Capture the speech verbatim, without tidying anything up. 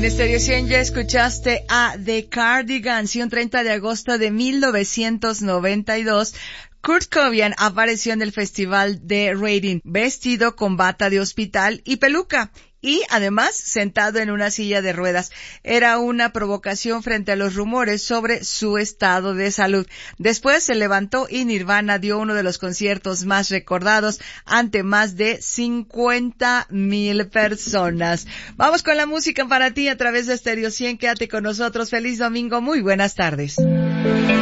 En Stereo cien ya escuchaste a The Cardigans, y un treinta de agosto de mil novecientos noventa y dos, Kurt Cobain apareció en el festival de Reading, vestido con bata de hospital y peluca, y además sentado en una silla de ruedas. Era una provocación frente a los rumores sobre su estado de salud. Después se levantó y Nirvana dio uno de los conciertos más recordados ante más de cincuenta mil personas. Vamos con la música para ti a través de Stereo cien. Quédate con nosotros. Feliz domingo. Muy buenas tardes.